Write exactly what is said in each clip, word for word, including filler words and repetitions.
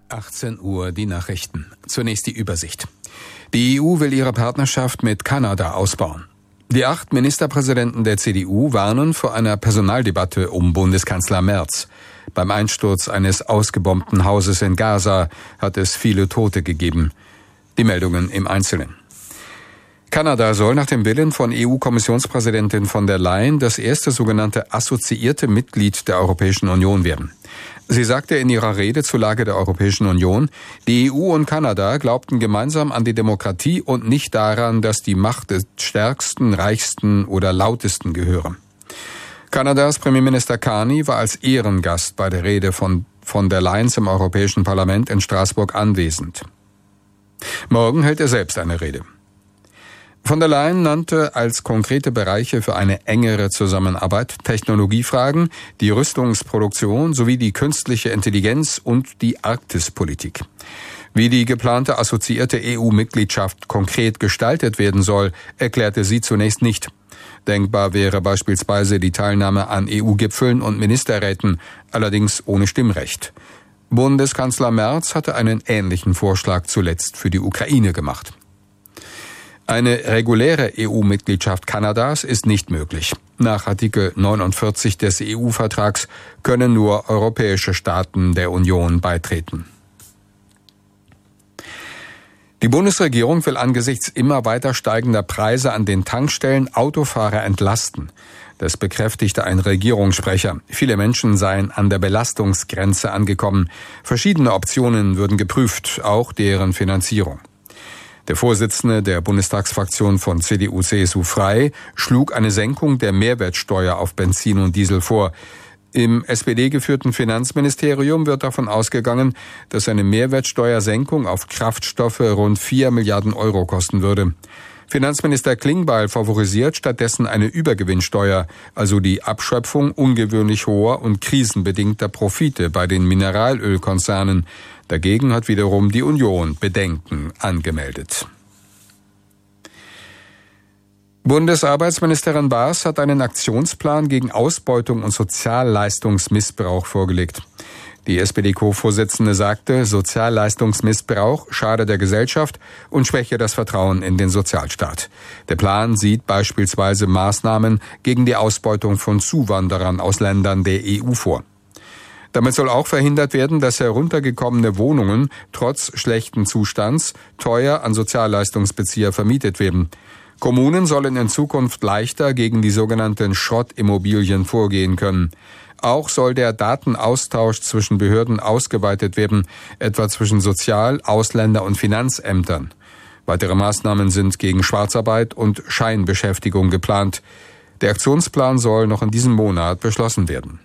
achtzehn Uhr die Nachrichten. Zunächst die Übersicht. Die E U will ihre Partnerschaft mit Kanada ausbauen. Die acht Ministerpräsidenten der C D U warnen vor einer Personaldebatte um Bundeskanzler Merz. Beim Einsturz eines ausgebombten Hauses in Gaza hat es viele Tote gegeben. Die Meldungen im Einzelnen. Kanada soll nach dem Willen von E U-Kommissionspräsidentin von der Leyen das erste sogenannte assoziierte Mitglied der Europäischen Union werden. Sie sagte in ihrer Rede zur Lage der Europäischen Union, die E U und Kanada glaubten gemeinsam an die Demokratie und nicht daran, dass die Macht des stärksten, reichsten oder lautesten gehöre. Kanadas Premierminister Carney war als Ehrengast bei der Rede von von der Leyen im Europäischen Parlament in Straßburg anwesend. Morgen hält er selbst eine Rede. Von der Leyen nannte als konkrete Bereiche für eine engere Zusammenarbeit Technologiefragen, die Rüstungsproduktion sowie die künstliche Intelligenz und die Arktispolitik. Wie die geplante assoziierte E U-Mitgliedschaft konkret gestaltet werden soll, erklärte sie zunächst nicht. Denkbar wäre beispielsweise die Teilnahme an E U-Gipfeln und Ministerräten, allerdings ohne Stimmrecht. Bundeskanzler Merz hatte einen ähnlichen Vorschlag zuletzt für die Ukraine gemacht. Eine reguläre E U-Mitgliedschaft Kanadas ist nicht möglich. Nach Artikel neunundvierzig des E U-Vertrags können nur europäische Staaten der Union beitreten. Die Bundesregierung will angesichts immer weiter steigender Preise an den Tankstellen Autofahrer entlasten. Das bekräftigte ein Regierungssprecher. Viele Menschen seien an der Belastungsgrenze angekommen. Verschiedene Optionen würden geprüft, auch deren Finanzierung. Der Vorsitzende der Bundestagsfraktion von C D U C S U Frei schlug eine Senkung der Mehrwertsteuer auf Benzin und Diesel vor. Im S P D-geführten Finanzministerium wird davon ausgegangen, dass eine Mehrwertsteuersenkung auf Kraftstoffe rund vier Milliarden Euro kosten würde. Finanzminister Klingbeil favorisiert stattdessen eine Übergewinnsteuer, also die Abschöpfung ungewöhnlich hoher und krisenbedingter Profite bei den Mineralölkonzernen. Dagegen hat wiederum die Union Bedenken angemeldet. Bundesarbeitsministerin Baas hat einen Aktionsplan gegen Ausbeutung und Sozialleistungsmissbrauch vorgelegt. Die S P D-Co-Vorsitzende sagte, Sozialleistungsmissbrauch schade der Gesellschaft und schwäche das Vertrauen in den Sozialstaat. Der Plan sieht beispielsweise Maßnahmen gegen die Ausbeutung von Zuwanderern aus Ländern der E U vor. Damit soll auch verhindert werden, dass heruntergekommene Wohnungen trotz schlechten Zustands teuer an Sozialleistungsbezieher vermietet werden. Kommunen sollen in Zukunft leichter gegen die sogenannten Schrottimmobilien vorgehen können. Auch soll der Datenaustausch zwischen Behörden ausgeweitet werden, etwa zwischen Sozial-, Ausländer- und Finanzämtern. Weitere Maßnahmen sind gegen Schwarzarbeit und Scheinbeschäftigung geplant. Der Aktionsplan soll noch in diesem Monat beschlossen werden.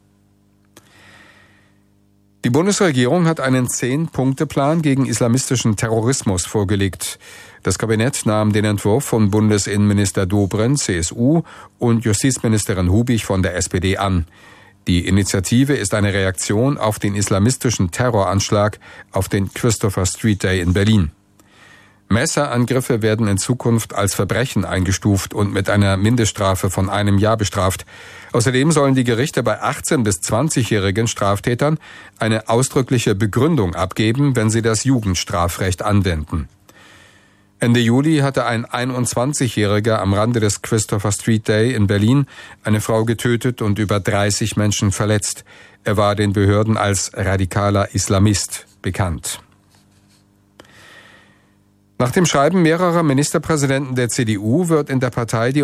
Die Bundesregierung hat einen Zehn-Punkte-Plan gegen islamistischen Terrorismus vorgelegt. Das Kabinett nahm den Entwurf von Bundesinnenminister Dobrindt, C S U, und Justizministerin Hubig von der S P D an. Die Initiative ist eine Reaktion auf den islamistischen Terroranschlag auf den Christopher Street Day in Berlin. Messerangriffe werden in Zukunft als Verbrechen eingestuft und mit einer Mindeststrafe von einem Jahr bestraft. Außerdem sollen die Gerichte bei achtzehn- bis zwanzigjährigen Straftätern eine ausdrückliche Begründung abgeben, wenn sie das Jugendstrafrecht anwenden. Ende Juli hatte ein einundzwanzigjähriger am Rande des Christopher Street Day in Berlin eine Frau getötet und über dreißig Menschen verletzt. Er war den Behörden als radikaler Islamist bekannt. Nach dem Schreiben mehrerer Ministerpräsidenten der C D U wird in der Partei die